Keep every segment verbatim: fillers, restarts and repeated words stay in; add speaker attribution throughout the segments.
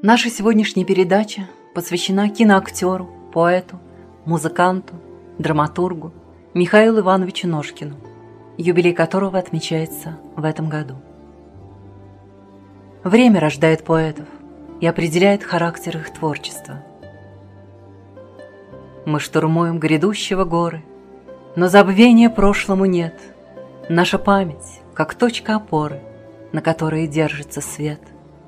Speaker 1: Наша сегодняшняя передача посвящена киноактеру, поэту, музыканту, драматургу Михаилу Ивановичу Ножкину, юбилей которого отмечается в этом году. Время рождает поэтов и определяет характер их творчества. Мы штурмуем грядущего горы, но забвения прошлому нет. Наша память, как точка опоры, на которой держится свет.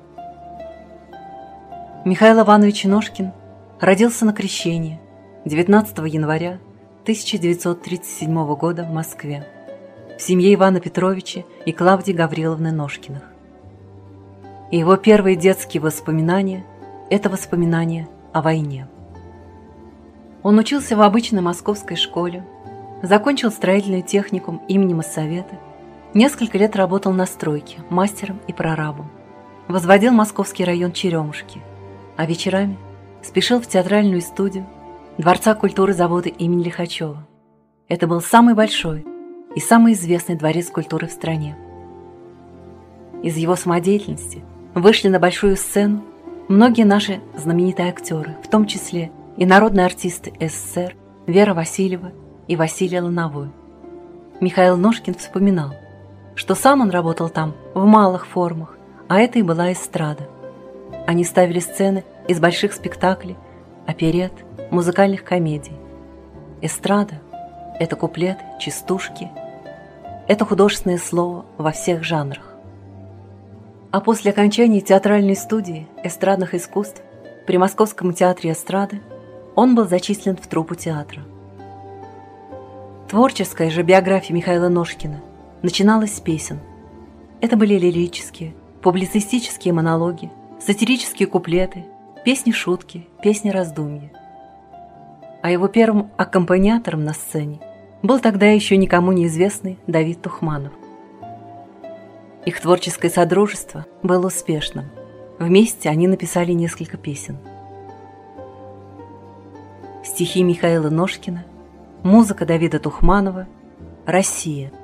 Speaker 1: Михаил Иванович Ножкин родился на Крещении девятнадцатого января тысяча девятьсот тридцать седьмого года в Москве в семье Ивана Петровича и Клавдии Гавриловны Ножкиных. И его первые детские воспоминания – это воспоминания о войне. Он учился в обычной московской школе, закончил строительный техникум имени Моссовета, несколько лет работал на стройке мастером и прорабом, возводил московский район Черемушки, а вечерами спешил в театральную студию Дворца культуры завода имени Лихачева. Это был самый большой и самый известный дворец культуры в стране. Из его самодеятельности вышли на большую сцену многие наши знаменитые актеры, в том числе и народные артисты СССР Вера Васильева и Василий Лановой. Михаил Ножкин вспоминал, что сам он работал там в малых формах, а это и была эстрада. Они ставили сцены из больших спектаклей, оперет, музыкальных комедий. Эстрада – это куплеты, частушки, это художественное слово во всех жанрах. А после окончания театральной студии эстрадных искусств при Московском театре эстрады он был зачислен в труппу театра. Творческая же биография Михаила Ножкина начиналась с песен. Это были лирические, публицистические монологи, сатирические куплеты, песни-шутки, песни-раздумья. А его первым аккомпаниатором на сцене был тогда еще никому неизвестный Давид Тухманов. Их творческое содружество было успешным. Вместе они написали несколько песен. Стихи Михаила Ножкина, музыка Давида Тухманова, «Россия».